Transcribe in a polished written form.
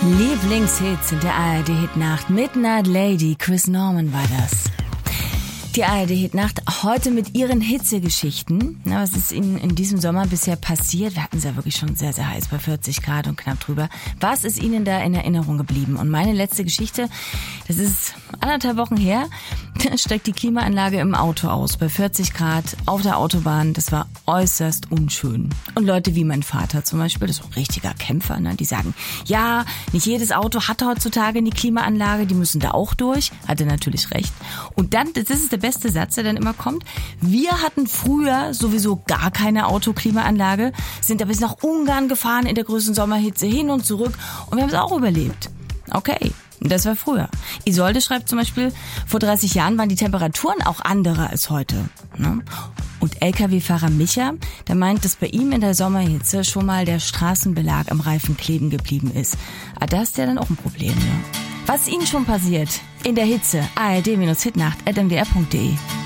Lieblingshits in der ARD-Hitnacht. Midnight Lady, Chris Norman war das. Die ARD-Hitnacht heute mit ihren Hitzegeschichten. Na, was ist Ihnen in diesem Sommer bisher passiert? Wir hatten es ja wirklich schon sehr, sehr heiß, bei 40 Grad und knapp drüber. Was ist Ihnen da in Erinnerung geblieben? Und meine letzte Geschichte, das ist 1,5 Wochen her, da steigt die Klimaanlage im Auto aus, bei 40 Grad auf der Autobahn. Das war äußerst unschön. Und Leute wie mein Vater zum Beispiel, das ist ein richtiger Kämpfer, ne? Die sagen, ja, nicht jedes Auto hat heutzutage eine Klimaanlage, die müssen da auch durch. Hat er natürlich recht. Und dann, das ist der beste Satz, der dann immer kommt, wir hatten früher sowieso gar keine Autoklimaanlage, sind da bis nach Ungarn gefahren in der größten Sommerhitze hin und zurück und wir haben es auch überlebt. Okay, das war früher. Isolde schreibt zum Beispiel, vor 30 Jahren waren die Temperaturen auch andere als heute. Ne? Und LKW-Fahrer Micha, der meint, dass bei ihm in der Sommerhitze schon mal der Straßenbelag am Reifen kleben geblieben ist. Aber das ist ja dann auch ein Problem. Ne? Was Ihnen schon passiert in der Hitze, ard-hitnacht@mdr.de.